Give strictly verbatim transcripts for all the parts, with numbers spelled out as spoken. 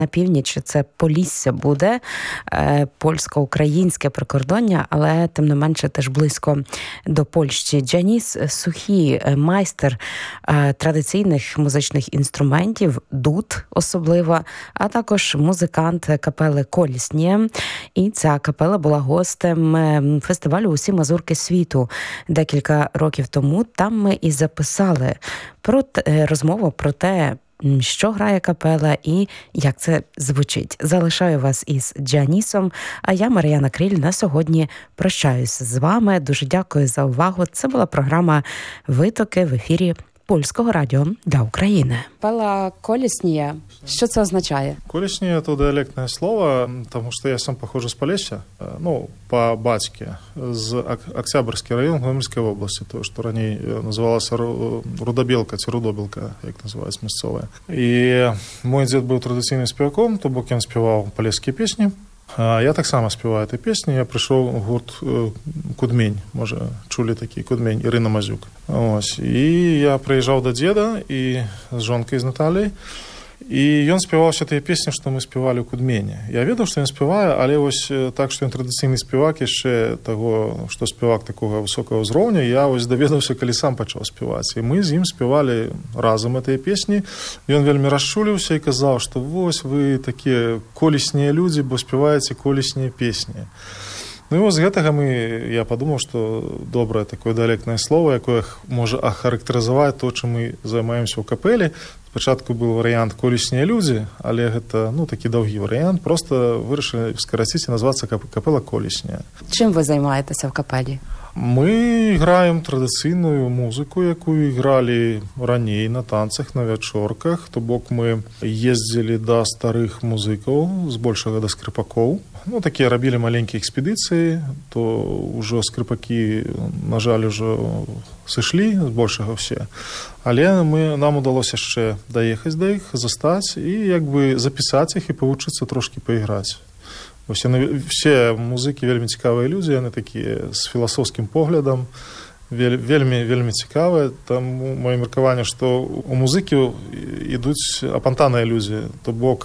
на північ це Полісся буде, польсько-українське прикордоння, але тим не менше теж близько до Польщі. Джаніс Сухі, майстер традиційних музичних інструментів, дуд особливо, а також музикант капели «Колісня». І ця капела була гостем фестивалю «Усі мазурки світу» декілька років тому. Там ми і записали про розмову про те, що грає капела і як це звучить. Залишаю вас із Джанісом, а я, Мар'яна Кріль, на сьогодні прощаюсь з вами. Дуже дякую за увагу. Це була програма «Витоки» в ефірі Польського радіо для України. Капела «Колісня». Що це означає? «Колісня» — это диалектное слово, потому что я сам похожий с Полесья, ну, по батьке, з Октябрьский район Гомельской области, то, что ранее называлось Рудобелка, ці Рудобелка, як називається місцевая. І мой дед був традиційним співаком, то бок він співав полеські пісні. Я так само співаю ці пісні. Я прийшов в гурт «Кудмень», може, чули такий «Кудмень», Ірина Мазюк. Ось. І я приїжджав до діда і з жонкою, з Наталією. І він співав всі ті пісні, що ми співали у Кудмені. Я ведав, що він співає, але ось так, що він традиційний співак, і ще того, що співак такого високого зрівня, я ось довідався, коли сам почав співати. І ми з ним співали разом ці пісні. І він вельми розчулився і казав, що ось ви такі колісні люди, бо співаєте колісні пісні. Ну і з гэтага ми, я подумав, що добре таке діалектне слово, яке може охарактеризувати те, чим ми займаємося у капелі. Спочатку був варіант «Колісні люди», але це, ну, такий довгий варіант. Просто вирішили скоротити і назватися капела «Колісня». Чим ви займаєтеся в капелі? Ми граємо традиційну музику, яку грали раніше на танцях, на вечорках. То бок ми їздили до старих музиків, збільшого до скрипаків. Ну, такі робили маленькі експедиції, то вже скрипаки, на жаль, вже сійшли, збільшого всі. Але ми, нам вдалося ще доїхати до їх, застати і якби записати їх і повчитися трошки поіграти. Ось всі музики вельми цікаві люди, вони такі з філософським поглядом, вельми, вельми цікаві. Тому моє міркування, що у музиків йдуть опонтанні люди. То бок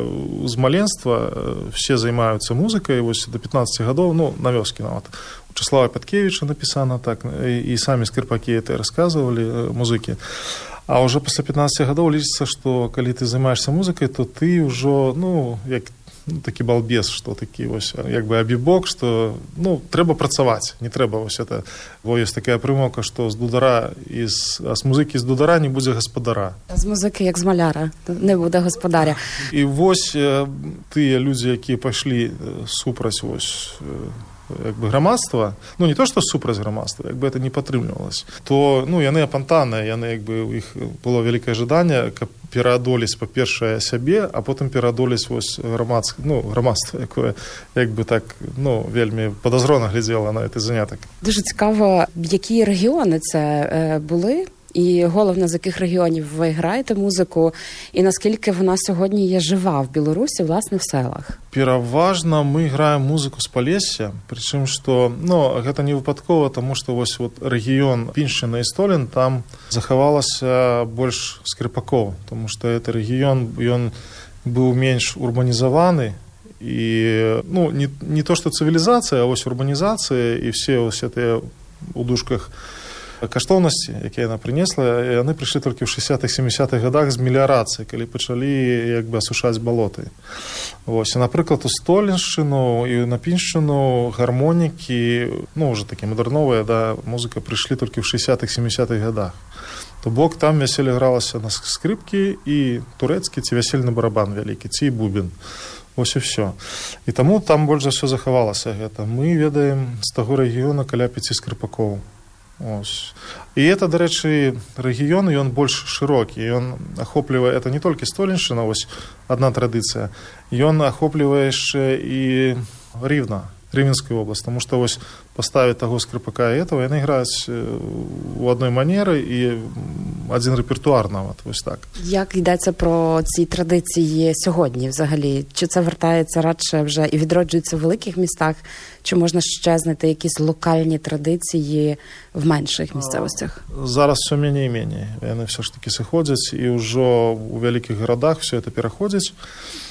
з маленства всі займаються музикою, ось до пятнадцати років, ну, на вёске нават. У Числава Пяткевича написано так, і самі скрипаки це розказували, музики. А вже після пятнадцати років лічиться, що коли ти займаєшся музикою, то ти вже, ну, як ну, такий балбес, що такий ось, якби абібок, що, ну, треба працювати, не треба ось це. Бо є така примовка, що з дудара, із, а з музики з дудара не буде господара. З музики, як з маляра, не буде господаря. І ось ті люди, які пішли супроть ось, якби громадства, ну не то, що супроть громадства, якби це не підтримувалось, то, ну, вони опонтанні, вони, якби, у їх було велике ожидання, переодолись, по-перше, себе, а потім переодолись ось громадське, ну, громадство, яке, якби так, ну, вельми подозрено глядело на цей заняток. Дуже цікаво, які регіони це були? І головне, з яких регіонів ви граєте музику, і наскільки вона сьогодні є жива в Білорусі, власне, в селах? Переважно ми граємо музику з Полесья, причому, що, ну, це не випадково, тому що ось от регіон Пінщина і Столін, там заховалося більш скрипаків, тому що цей регіон, він був менш урбанізований, і, ну, не, не то, що цивілізація, а ось урбанізація, і всі ось ці у дужках каштовності, які вона принесла, і вони прийшли тільки в шістдесятих-сімдесятих годах з меліорації, коли почали, якби, осушати болоти. Ось, і, наприклад, у Столінщину і на Пінщину гармоніки, ну, вже такі модернові, да, музика прийшли тільки в шістдесятих-сімдесятих годах. То бок там веселі гралося на скрипки і турецький, ці весельний барабан великий, ці і бубен. Ось і все. І тому там більше все заховалося. Ми ведаємо з того регіону каля п'яти скрипаків. Ось. І це, до речі, регіон, він більш широкий, він охоплює, це не тільки Столінщина, ось одна традиція, він охоплює ще і Рівна, Рівненську область, тому що ось поставити того скрипака і этого, вони грають у одної манери і один репертуар навіть, ось так. Як йдеться про ці традиції сьогодні взагалі? Чи це вертається радше вже і відроджується в великих містах, чи можна ще знайти якісь локальні традиції в менших місцевостях? Зараз все менше і менше. Вони все ж таки сходять, і вже у великих городах все це переходить.